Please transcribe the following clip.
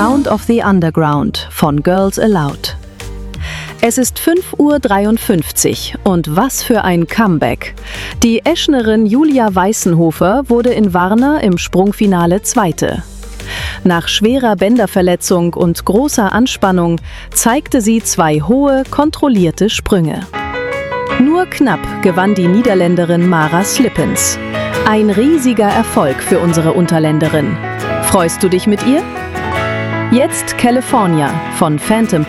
Sound of the Underground von Girls Aloud. Es ist 5:53 Uhr und was für ein Comeback. Die Eschnerin Julia Weißenhofer wurde in Warna im Sprungfinale Zweite. Nach schwerer Bänderverletzung und großer Anspannung zeigte sie 2 hohe, kontrollierte Sprünge. Nur knapp gewann die Niederländerin Mara Slippens. Ein riesiger Erfolg für unsere Unterländerin. Freust du dich mit ihr? Jetzt California von Phantom